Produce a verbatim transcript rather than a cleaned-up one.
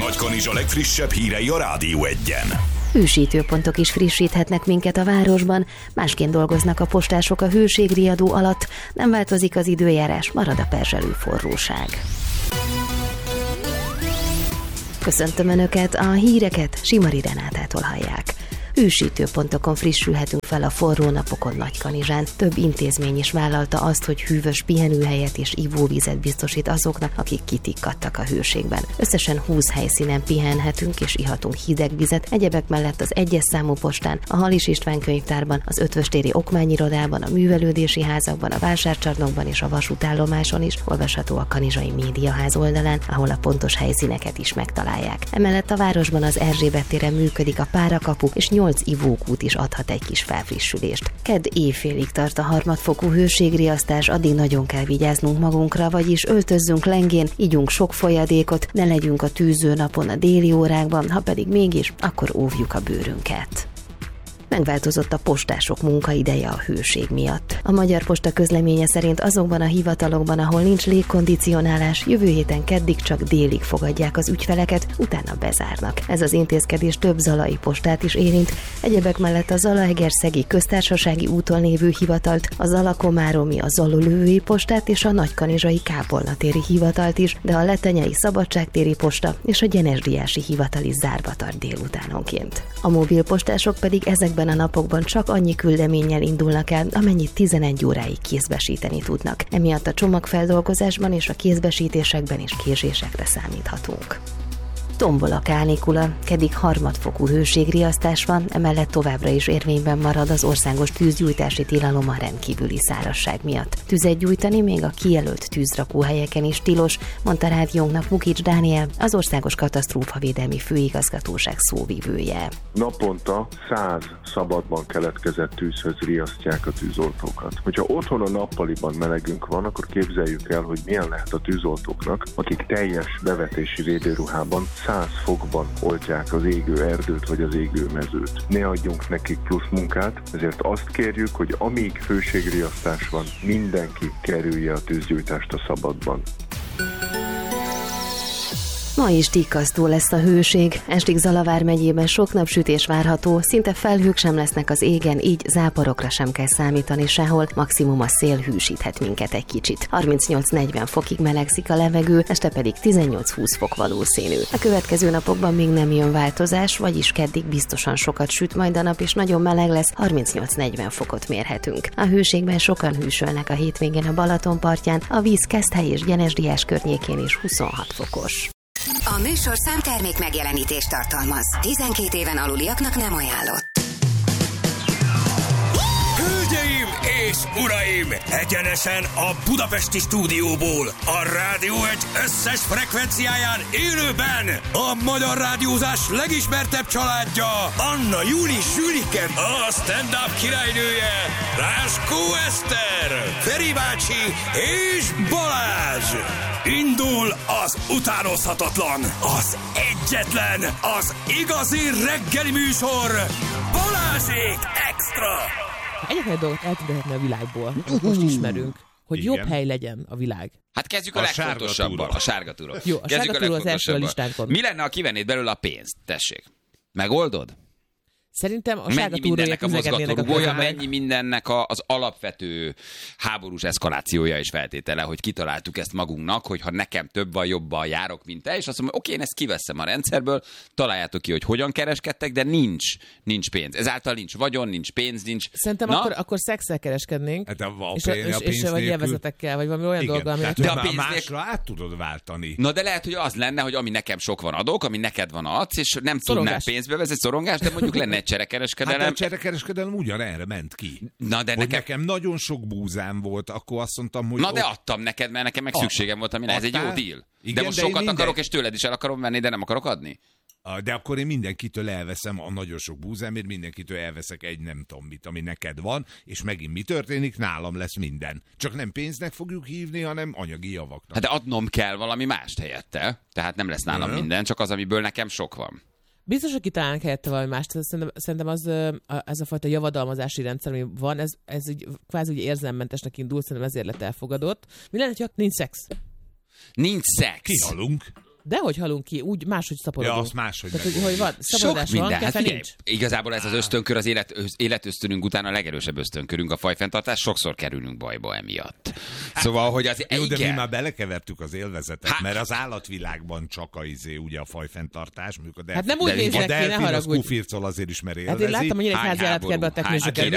Nagykanizsa legfrissebb hírei a Rádió Egyen. Hősítőpontok is frissíthetnek minket a városban, másként dolgoznak a postások a hőségriadó alatt, nem változik az időjárás, marad a perzselő forróság. Köszöntöm Önöket, a híreket Simari Renátától hallják. Hősítőpontokon frissülhetünk fel a forró napokon Nagykanizsán. Több intézmény is vállalta azt, hogy hűvös pihenőhelyet és ivóvizet biztosít azoknak, akik kitikkadtak a hőségben. Összesen húsz helyszínen pihenhetünk és ihatunk hideg vizet, egyebek mellett az egyes számú postán, a Halis István könyvtárban, az Ötvöstéri okmányirodában, a művelődési házakban, a vásárcsarnokban és a vasútállomáson is olvasható a Kanizsai Médiaház oldalán, ahol a pontos helyszíneket is megtalálják. Emellett a városban az Erzsébet téren működik a Párakapu, és nyolc ivókút is adhat egy kis felfrissülést. Kedd éjfélig tart a harmadfokú hőségriasztás, addig nagyon kell vigyáznunk magunkra, vagyis öltözzünk lengén, igyunk sok folyadékot, ne legyünk a tűző napon a déli órákban, ha pedig mégis, akkor óvjuk a bőrünket. Megváltozott a postások munkaideje a hőség miatt. A Magyar Posta közleménye szerint azokban a hivatalokban, ahol nincs légkondicionálás, jövő héten keddig csak délig fogadják az ügyfeleket, utána bezárnak. Ez az intézkedés több zalai postát is érint, egyebek mellett a Zalaegerszegi Köztársasági úton lévő hivatalt, a Zalakomáromi, a Zalolői postát és a Nagykanizsai Kápolnatéri hivatalt is, de a Letenyei Szabadságtéri posta és a Gyenesdiási hivatal is zárva tart délutánonként. A mobilpostások pedig ezekben a napokban csak annyi küldeménnyel indulnak el, amennyit tizenegy óráig kézbesíteni tudnak. Emiatt a csomagfeldolgozásban és a kézbesítésekben is késésekre számíthatunk. Tombol a kánikula, keddig harmadfokú hőségriasztás van, emellett továbbra is érvényben marad az országos tűzgyújtási tilalom a rendkívüli szárazság miatt. Tüzet gyújtani még a kijelölt tűzrakóhelyeken is tilos, mondta rádiónknak Vukics Dániel, az Országos Katasztrófavédelmi Főigazgatóság szóvivője. Naponta száz szabadban keletkezett tűzhöz riasztják a tűzoltókat. Hogyha otthon a nappaliban melegünk van, akkor képzeljük el, hogy milyen lehet a tűzoltóknak, akik teljes bevetési védőruhában száz fokban oltják az égő erdőt vagy az égő mezőt. Ne adjunk nekik plusz munkát, ezért azt kérjük, hogy amíg hőségriasztás van, mindenki kerülje a tűzgyújtást a szabadban. Ma is tikkasztó lesz a hőség. Estig Zala vármegyében sok napsütés várható, szinte felhők sem lesznek az égen, így záporokra sem kell számítani sehol, maximum a szél hűsíthet minket egy kicsit. harmincnyolc-negyven fokig melegszik a levegő, este pedig tizennyolc-húsz fok valószínű. A következő napokban még nem jön változás, vagyis keddig biztosan sokat süt majd a nap, és nagyon meleg lesz, harmincnyolc-negyven fokot mérhetünk. A hőségben sokan hűsölnek a hétvégén a Balaton partján, a víz Keszthely és Gyenesdiás környékén is huszonhat fokos. A műsor számtermék megjelenítést tartalmaz. tizenkét éven aluliaknak nem ajánlott. Hölgyeim és uraim! Egyenesen a budapesti stúdióból, a Rádió Egy összes frekvenciáján élőben a magyar rádiózás legismertebb családja, Anna Júli Zsülike, a stand-up királynője, Láskó Eszter, Feri bácsi és Balázs. Indul az utánozhatatlan, az egyetlen, az igazi reggeli műsor, Balázsék Extra! Egyetlen dolgot eltűnhetne a világból, most ismerünk, hogy igen, jobb hely legyen a világ. Hát kezdjük a, a legfontosabbal, a sárga túró. Jó, a kezdjük sárga túró az első a listánkon. Mi lenne, ha kivennéd belőle a pénzt? Tessék. Megoldod? Szerintem a sárga túróért üzegetnének a közben. Mennyi mindennek a, az alapvető háborús eszkalációja és feltétele, hogy kitaláltuk ezt magunknak, hogy ha nekem több van, jobban járok, mint te, és azt mondom, oké, én ezt kiveszem a rendszerből, találjátok ki, hogy hogyan kereskedtek, de nincs, nincs pénz. Ezáltal nincs vagyon, nincs pénz, nincs... Szerintem akkor, akkor szexszel kereskednénk, hát a, a és, pénz, és, a és vagy élvezetekkel, vagy valami olyan dolga, aminek... De a pénz másra át tudod váltani. Na de lehet, hogy az lenne, hogy ami nekem sok van adok, ami neked van adsz, és nem tudnál pénzbe vezetni, szorongás, de mondjuk lenne egy cserekereskedelem. Hát a cserekereskedelem ugyanerre ment ki. Na de hogy nekem... nekem nagyon sok búzám volt, akkor azt mondtam, hogy... Na de adtam neked, mert nekem meg szükségem volt, amire ez egy jó deal. Igen, de most de sokat minden... akarok, és tőled is el akarom venni, de nem akarok adni. De akkor én mindenkitől elveszem a nagyon sok búzámért, mindenkitől elveszek egy nem tudom mit, ami neked van, és megint mi történik? Nálam lesz minden. Csak nem pénznek fogjuk hívni, hanem anyagi javaknak. Hát de adnom kell valami mást helyette, tehát nem lesz nálam hmm. minden, csak az, amiből nekem sok van. Biztos, hogy kitalálnánk helyette valami más. Szerintem, szerintem az, ez a fajta javadalmazási rendszer, ami van, ez, ez így, kvázi úgy érzelmmentesnek indul, szerintem ezért lett elfogadott. Mi lenne, ha nincs szex? Nincs szex. Kihalunk. Dehogy halunk ki, úgy máshogy szaporodunk. Ja, az máshogy Tehát, hogy, megoldjuk. hogy van, szaporodás van, Hát kefe figyelj, nincs. igazából ez az ösztönkör, az élet, életösztönünk után a legerősebb ösztönkörünk, a fajfenntartás, sokszor kerülünk bajba emiatt. Szóval, hogy az Jó, de mi igen. már belekevertük az élvezetet, Hát- mert az állatvilágban csak a izé, ugye a fajfenntartás. A Hát nem úgy de néznek a ki, ne delfin az haragudj. kufircol azért is, mert élvezi. Hát én láttam, hogy egy Hány házi állatkertben a háború, hány teknőzőket. király